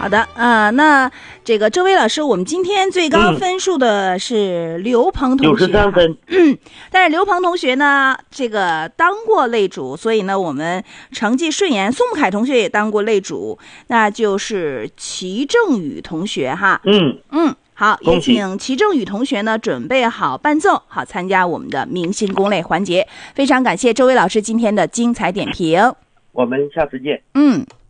好的那这个周薇老师，我们今天最高分数的是刘鹏同学 93分。 但是刘鹏同学呢，这个当过擂主，所以呢我们成绩顺延。宋凯同学也当过擂主，那就是齐正宇同学哈。好，也请齐正宇同学呢准备好伴奏，好参加我们的明星攻擂环节。非常感谢周薇老师今天的精彩点评， 我们下次见。